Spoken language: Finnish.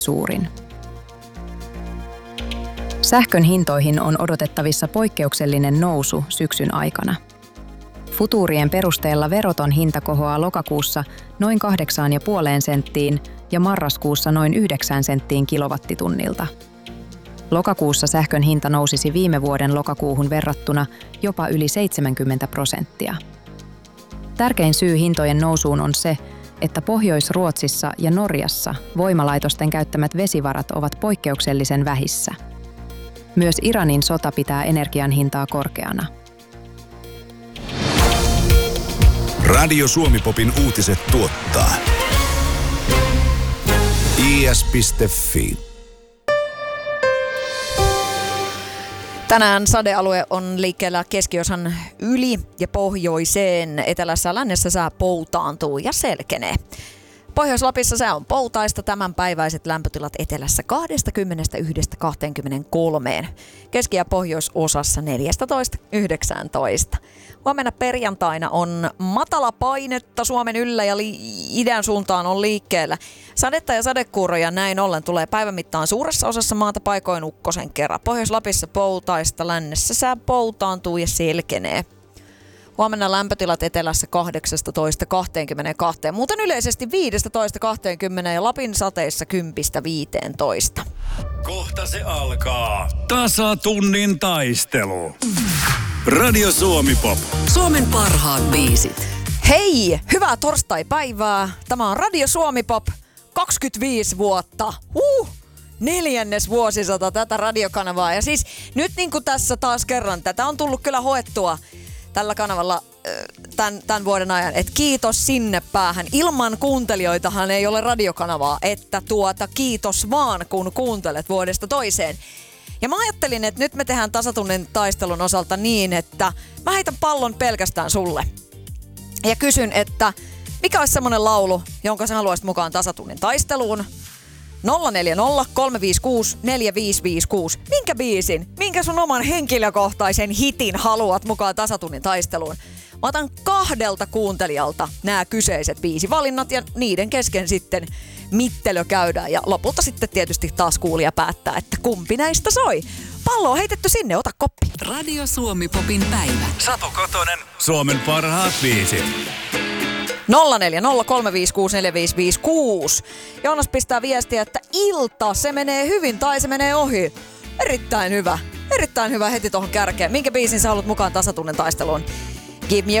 suurin. Sähkön hintoihin on odotettavissa poikkeuksellinen nousu syksyn aikana. Futuurien perusteella veroton hinta kohoaa lokakuussa noin 8,5 senttiin ja marraskuussa noin 9 senttiin kilowattitunnilta. Lokakuussa sähkön hinta nousisi viime vuoden lokakuuhun verrattuna jopa yli 70%. Tärkein syy hintojen nousuun on se, että Pohjois-Ruotsissa ja Norjassa voimalaitosten käyttämät vesivarat ovat poikkeuksellisen vähissä. Myös Iranin sota pitää energian hintaa korkeana. Radio Suomi-popin uutiset tuottaa is.fi. Tänään sadealue on liikkeellä keskiosan yli ja pohjoiseen. Etelässä ja lännessä sää poutaantuu ja selkenee. Pohjois-Lapissa sää on poutaista, tämänpäiväiset lämpötilat etelässä 21–23. Keski- ja pohjoisosassa 14–19. Huomenna perjantaina on matala painetta Suomen yllä ja idän suuntaan on liikkeellä. Sadetta ja sadekuuroja näin ollen tulee päivän mittaan suuressa osassa maata paikoin ukkosen kerran. Pohjois-Lapissa poutaista, lännessä sää poutaantuu ja selkenee. Huomenna lämpötilat etelässä 18–22, muuten yleisesti 15–20 ja Lapin sateissa 10–15. Kohta se alkaa. Tasatunnin taistelu. Radio Suomi-pop. Suomen parhaat biisit. Hei, hyvää torstai-päivää. Tämä on Radio Suomi-pop. 25 vuotta. 4. vuosisata tätä radiokanavaa. Ja siis nyt niin kuin tässä taas kerran, tätä on tullut kyllä hoettua tällä kanavalla tämän vuoden ajan, että kiitos sinne päähän. Ilman kuuntelijoitahan ei ole radiokanavaa, että kiitos vaan, kun kuuntelet vuodesta toiseen. Ja mä ajattelin, että nyt me tehdään tasatunnin taistelun osalta niin, että mä heitän pallon pelkästään sulle. Ja kysyn, että mikä olisi semmoinen laulu, jonka sä haluaisit mukaan tasatunnin taisteluun? 040 356 4556. Minkä biisin, minkä sun oman henkilökohtaisen hitin haluat mukaan tasatunnin taisteluun? Mä otan 2 kuuntelijalta nämä kyseiset biisivalinnat ja niiden kesken sitten mittelö käydään. Ja lopulta sitten tietysti taas kuulija päättää, että kumpi näistä soi. Pallo on heitetty sinne, ota koppi. Radio Suomi-popin päivä. Satu Kotonen. Suomen parhaat biisit. 04035645556. Joonas pistää viestiä, että ilta, se menee hyvin tai se menee ohi. Erittäin hyvä. Erittäin hyvä heti tuohon kärkeen. Minkä biisin sä haluat mukaan tasatunnin taisteluun? Give me